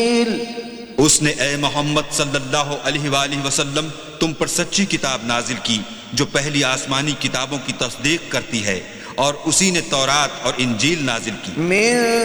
उसने ए मोहम्मद सल्लल्लाहु अलैहि वसल्लम तुम पर सच्ची किताब नाजिल की जो पहली आसमानी किताबों की तस्दीक करती है, और उसी ने तौरात और इंजील नाजिल की।